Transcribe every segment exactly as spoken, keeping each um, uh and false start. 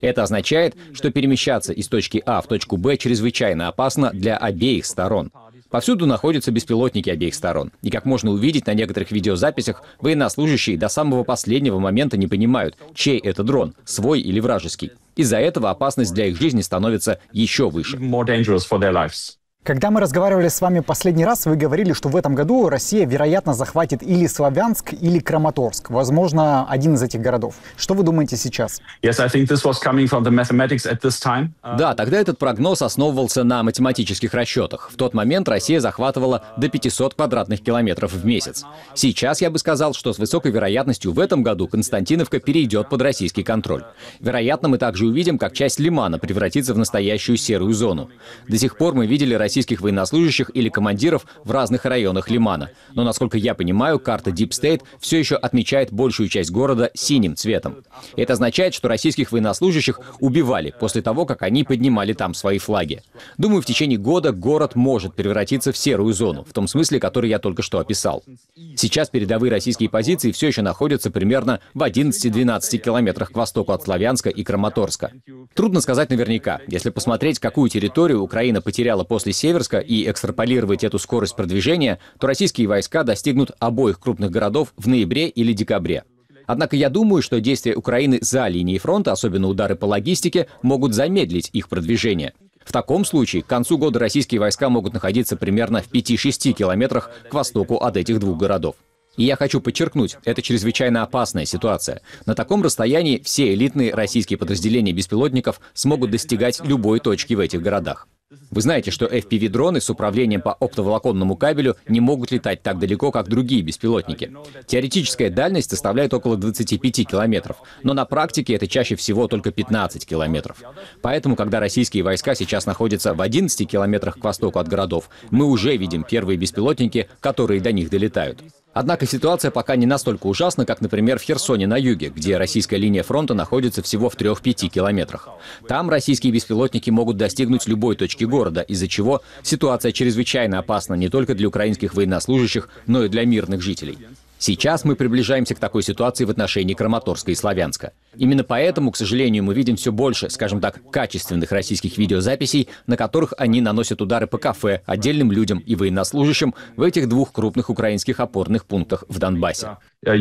Это означает, что перемещаться из точки А в точку Б чрезвычайно опасно для обеих сторон. Повсюду находятся беспилотники обеих сторон. И как можно увидеть на некоторых видеозаписях, военнослужащие до самого последнего момента не понимают, чей это дрон, свой или вражеский. Из-за этого опасность для их жизни становится еще выше. Когда мы разговаривали с вами последний раз, вы говорили, что в этом году Россия, вероятно, захватит или Славянск, или Краматорск. Возможно, один из этих городов. Что вы думаете сейчас? Да, тогда этот прогноз основывался на математических расчетах. В тот момент Россия захватывала до пятисот квадратных километров в месяц. Сейчас я бы сказал, что с высокой вероятностью в этом году Константиновка перейдет под российский контроль. Вероятно, мы также увидим, как часть Лимана превратится в настоящую серую зону. До сих пор мы видели российские российских военнослужащих или командиров в разных районах Лимана. Но, насколько я понимаю, карта Deep State все еще отмечает большую часть города синим цветом. Это означает, что российских военнослужащих убивали после того, как они поднимали там свои флаги. Думаю, в течение года город может превратиться в серую зону, в том смысле, который я только что описал. Сейчас передовые российские позиции все еще находятся примерно в одиннадцати-двенадцати километрах к востоку от Славянска и Краматорска. Трудно сказать наверняка. Если посмотреть, какую территорию Украина потеряла после Северска и экстраполировать эту скорость продвижения, то российские войска достигнут обоих крупных городов в ноябре или декабре. Однако я думаю, что действия Украины за линией фронта, особенно удары по логистике, могут замедлить их продвижение. В таком случае к концу года российские войска могут находиться примерно в пяти-шести километрах к востоку от этих двух городов. И я хочу подчеркнуть, это чрезвычайно опасная ситуация. На таком расстоянии все элитные российские подразделения беспилотников смогут достигать любой точки в этих городах. Вы знаете, что эф пи ви-дроны с управлением по оптоволоконному кабелю не могут летать так далеко, как другие беспилотники. Теоретическая дальность составляет около двадцати пяти километров, но на практике это чаще всего только пятнадцать километров. Поэтому, когда российские войска сейчас находятся в одиннадцати километрах к востоку от городов, мы уже видим первые беспилотники, которые до них долетают. Однако ситуация пока не настолько ужасна, как, например, в Херсоне на юге, где российская линия фронта находится всего в трёх-пяти километрах. Там российские беспилотники могут достигнуть любой точки города, из-за чего ситуация чрезвычайно опасна не только для украинских военнослужащих, но и для мирных жителей. Сейчас мы приближаемся к такой ситуации в отношении Краматорска и Славянска. Именно поэтому, к сожалению, мы видим все больше, скажем так, качественных российских видеозаписей, на которых они наносят удары по кафе, отдельным людям и военнослужащим в этих двух крупных украинских опорных пунктах в Донбассе.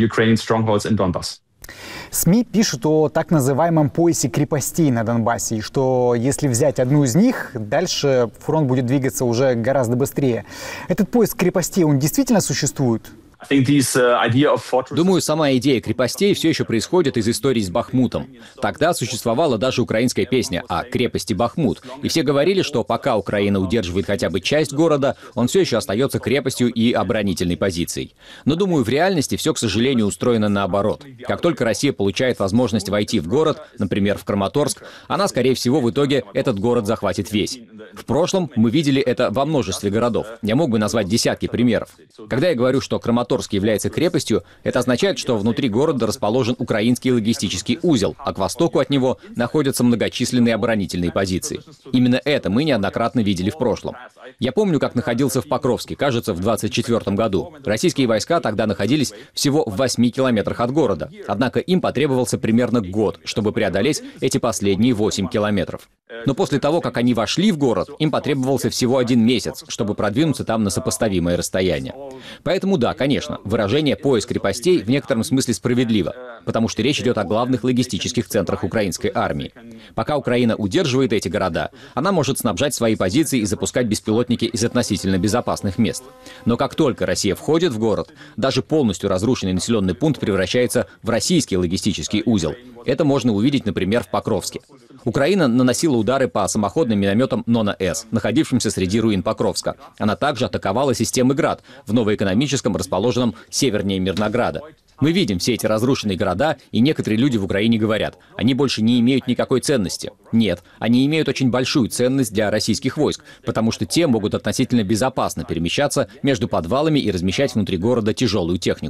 СМИ пишут о так называемом поясе крепостей на Донбассе, и что если взять одну из них, дальше фронт будет двигаться уже гораздо быстрее. Этот пояс крепостей, он действительно существует? Думаю, сама идея крепостей все еще происходит из истории с Бахмутом. Тогда существовала даже украинская песня о крепости Бахмут. И все говорили, что пока Украина удерживает хотя бы часть города, он все еще остается крепостью и оборонительной позицией. Но думаю, в реальности все, к сожалению, устроено наоборот. Как только Россия получает возможность войти в город, например, в Краматорск, она, скорее всего, в итоге этот город захватит весь. В прошлом мы видели это во множестве городов. Я мог бы назвать десятки примеров. Когда я говорю, что Краматорск является крепостью, это означает, что внутри города расположен украинский логистический узел, а к востоку от него находятся многочисленные оборонительные позиции. Именно это мы неоднократно видели в прошлом. Я помню, как находился в Покровске, кажется, в двадцать четвёртом году. Российские войска тогда находились всего в восьми километрах от города. Однако им потребовался примерно год, чтобы преодолеть эти последние восемь километров. Но после того, как они вошли в город, им потребовался всего один месяц, чтобы продвинуться там на сопоставимое расстояние. Поэтому да, конечно, выражение «пояс крепостей» в некотором смысле справедливо, потому что речь идет о главных логистических центрах украинской армии. Пока Украина удерживает эти города, она может снабжать свои позиции и запускать беспилотники из относительно безопасных мест. Но как только Россия входит в город, даже полностью разрушенный населенный пункт превращается в российский логистический узел. Это можно увидеть, например, в Покровске. Украина наносила удары по самоходным минометам Нона-С, находившимся среди руин Покровска. Она также атаковала системы ГРАД в новоэкономическом, расположенном севернее Мирнограда. Мы видим все эти разрушенные города, и некоторые люди в Украине говорят, они больше не имеют никакой ценности. Нет, они имеют очень большую ценность для российских войск, потому что те могут относительно безопасно перемещаться между подвалами и размещать внутри города тяжелую технику.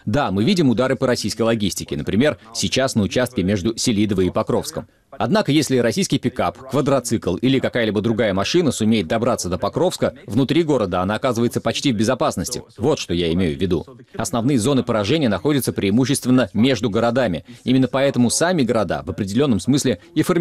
Да, мы видим удары по российской логистике, например, сейчас на участке между Селидово и Покровском. Однако, если российский пикап, квадроцикл или какая-либо другая машина сумеет добраться до Покровска, внутри города она оказывается почти в безопасности. Вот что я имею в виду. Основные зоны поражения находятся преимущественно между городами. Именно поэтому сами города в определенном смысле и формируют